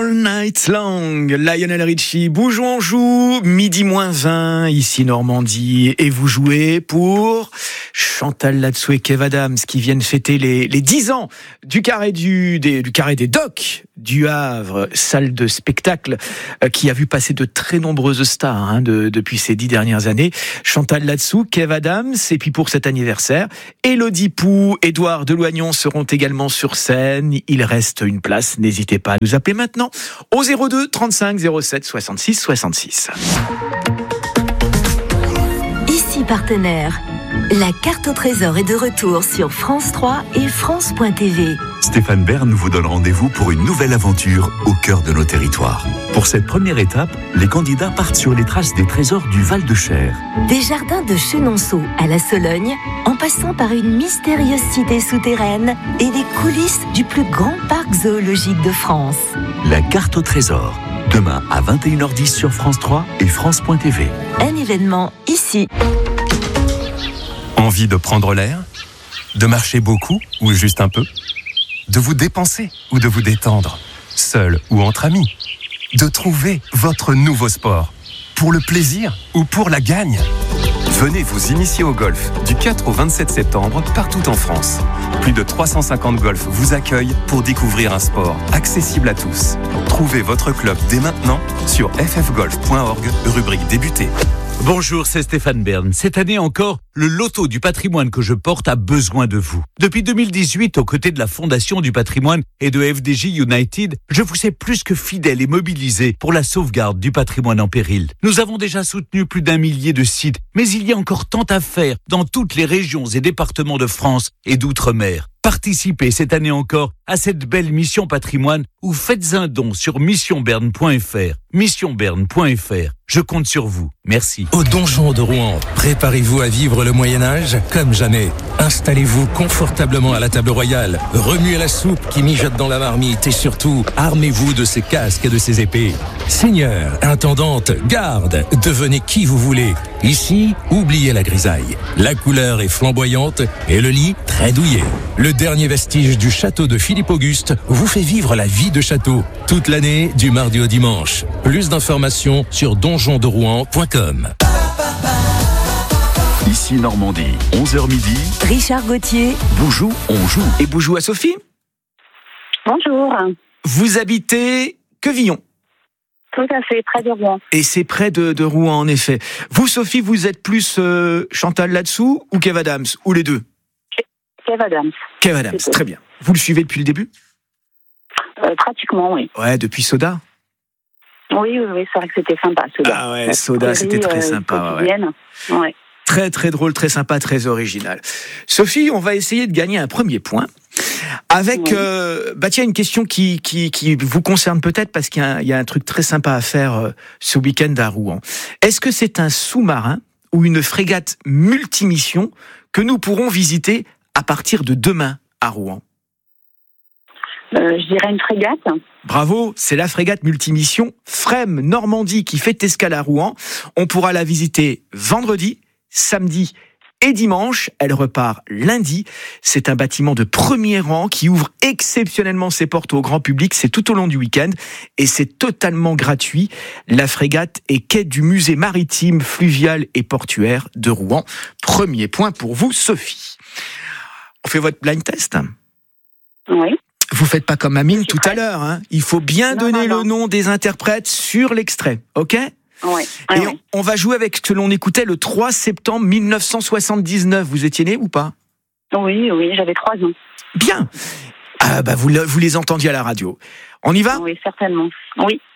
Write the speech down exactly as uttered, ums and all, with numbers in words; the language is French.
All Night Long, Lionel Richie, Bougeons-Joue, midi moins vingt, ici Normandie, et vous jouez pour Chantal Latsou et Kev Adams, qui viennent fêter les, les dix ans du carré du, des, du carré des Docks du Havre, salle de spectacle euh, qui a vu passer de très nombreuses stars hein, de, depuis ces dix dernières années. Chantal Latsou, Kev Adams, et puis pour cet anniversaire, Élodie Pou, Édouard Deloignon seront également sur scène. Il reste une place, n'hésitez pas à nous appeler maintenant au zéro deux trente-cinq zéro sept soixante-six soixante-six. Ici partenaire. La carte au trésor est de retour sur France trois et France point T V. Stéphane Bern vous donne rendez-vous pour une nouvelle aventure au cœur de nos territoires. Pour cette première étape, les candidats partent sur les traces des trésors du Val-de-Cher. Des jardins de Chenonceau à la Sologne, en passant par une mystérieuse cité souterraine et les coulisses du plus grand parc zoologique de France. La carte au trésor, demain à vingt et une heures dix sur France trois et France point T V. Un événement ici. Envie de prendre l'air ? De marcher beaucoup ou juste un peu ? De vous dépenser ou de vous détendre ? Seul ou entre amis ? De trouver votre nouveau sport ? Pour le plaisir ou pour la gagne ? Venez vous initier au golf du quatre au vingt-sept septembre partout en France. Plus de trois cent cinquante golfs vous accueillent pour découvrir un sport accessible à tous. Trouvez votre club dès maintenant sur f f golf point org, rubrique débuter. Bonjour, c'est Stéphane Bern. Cette année encore, le loto du patrimoine que je porte a besoin de vous. Depuis deux mille dix-huit, aux côtés de la Fondation du patrimoine et de F D J United, je vous sais plus que fidèle et mobilisé pour la sauvegarde du patrimoine en péril. Nous avons déjà soutenu plus d'un millier de sites, mais il y a encore tant à faire dans toutes les régions et départements de France et d'outre-mer. Participez cette année encore à cette belle mission patrimoine ou faites un don sur mission bern point f r. mission bern point f r. Je compte sur vous. Merci. Au Donjon de Rouen, préparez-vous à vivre le Moyen-Âge comme jamais. Installez-vous confortablement à la table royale, remuez la soupe qui mijote dans la marmite et surtout, armez-vous de ces casques et de ces épées. Seigneur, intendante, garde, devenez qui vous voulez. Ici, oubliez la grisaille. La couleur est flamboyante et le lit très douillet. Le dernier vestige du château de Philippe Auguste vous fait vivre la vie de château. Toute l'année, du mardi au dimanche. Plus d'informations sur donjon de rouen point com. Ici Normandie, onze heures midi. Richard Gauthier. Bougeou, on joue. Et Bougeou à Sophie. Bonjour. Vous habitez Quevillon. Tout à fait, près de Rouen. Et c'est près de, de Rouen, en effet. Vous, Sophie, vous êtes plus euh, Chantal Latsou ou Kev Adams, ou les deux ? Kev Adams. Kev Adams, très bien. Vous le suivez depuis le début ? euh, Pratiquement, oui. Ouais, depuis Soda ? Oui, oui, oui, c'est vrai que c'était sympa, Soda. Ah ouais, Soda, c'était très sympa. Ouais. Ouais. Très, très drôle, très sympa, très original. Sophie, on va essayer de gagner un premier point avec, oui. euh, bah tiens, une question qui, qui, qui vous concerne peut-être parce qu'il y a, un, il y a un truc très sympa à faire euh, ce week-end à Rouen. Est-ce que c'est un sous-marin ou une frégate multimission que nous pourrons visiter à partir de demain à Rouen ? Euh, je dirais une frégate. Bravo, c'est la frégate multimission Frem Normandie qui fait escale à Rouen. On pourra la visiter vendredi, samedi et dimanche. Elle repart lundi. C'est un bâtiment de premier rang qui ouvre exceptionnellement ses portes au grand public. C'est tout au long du week-end et c'est totalement gratuit. La frégate est quai du musée maritime, fluvial et portuaire de Rouen. Premier point pour vous, Sophie. On fait votre blind test ? Oui. Vous faites pas comme Amine tout à l'heure, hein. Il faut bien non, donner non, non. le nom des interprètes sur l'extrait, ok ? Oui. Et oui. On, on va jouer avec ce que l'on écoutait le trois septembre mille neuf cent soixante-dix-neuf. Vous étiez né ou pas ? Oui, oui, j'avais trois ans. Bien. Ah bah vous, vous les entendiez à la radio. On y va ? Oui, certainement. Oui.